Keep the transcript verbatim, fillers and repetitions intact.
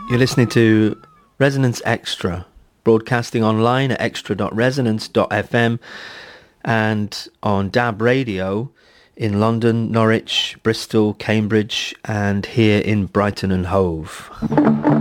You're listening to Resonance Extra, broadcasting online at extra dot resonance dot f m and on D A B Radio in London, Norwich, Bristol, Cambridge, and here in Brighton and Hove.